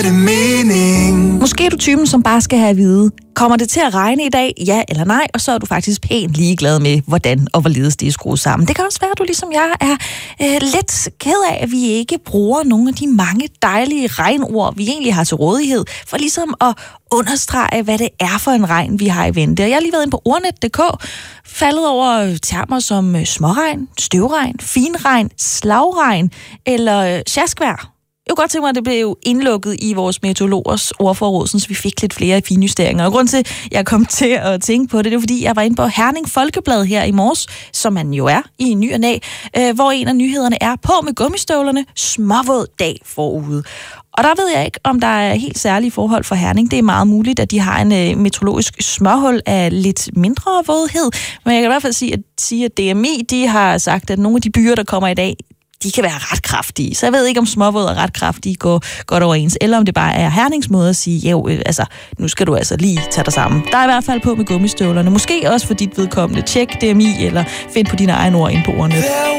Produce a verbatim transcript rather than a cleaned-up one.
giver det mening. Måske er du typen, som bare skal have at vide, kommer det til at regne i dag, ja eller nej, og så er du faktisk pænt ligeglad med, hvordan og hvorledes det er skruet sammen. Det kan også være, at du ligesom jeg er øh, lidt ked af, at vi ikke bruger nogle af de mange dejlige regnord, vi egentlig har til rådighed, for ligesom at understrege, hvad det er for en regn, vi har i vente. Og jeg har lige været inde på ordnet punktum d k, faldet over termer som småregn, støvregn, finregn, slagregn eller øh, sjaskvejr. Jeg kunne godt tænke mig, at det blev indlukket i vores meteorologers ordforråd, så vi fik lidt flere finjusteringer. Og grund til, at jeg kom til at tænke på det, det var, fordi jeg var inde på Herning Folkeblad her i morges, som man jo er i ny og næ, øh, hvor en af nyhederne er på med gummistøvlerne, småvåd dag forude. Og der ved jeg ikke, om der er helt særlige forhold for Herning. Det er meget muligt, at de har en øh, meteorologisk smørhul af lidt mindre vådhed. Men jeg kan i hvert fald sige, at, sige, at D M I de har sagt, at nogle af de byer, der kommer i dag, de kan være ret kraftige. Så jeg ved ikke, om småvåd og ret kraftige går godt overens, eller om det bare er Hernings måde at sige, jo, øh, altså, nu skal du altså lige tage dig sammen. Der er i hvert fald på med gummistøvlerne. Måske også for dit vedkommende. Tjek D M I, eller find på dine egne ord ind på ordnet.